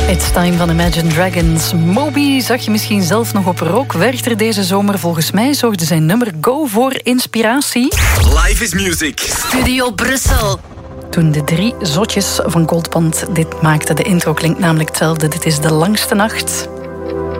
It's Time van Imagine Dragons. Moby zag je misschien zelf nog op Rock Werchter deze zomer. Volgens mij zorgde zijn nummer Go voor inspiratie. Live is Music. Studio Brussel. Toen de 3 zotjes van Goldband dit maakten, de intro klinkt namelijk hetzelfde. Dit is De Langste Nacht.